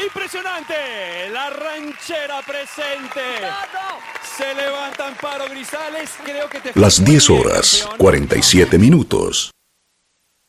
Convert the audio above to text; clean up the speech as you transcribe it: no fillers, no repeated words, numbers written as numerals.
Impresionante, la ranchera presente. Se levanta Amparo Grisales, creo que te... Las 10 horas, 47 minutos.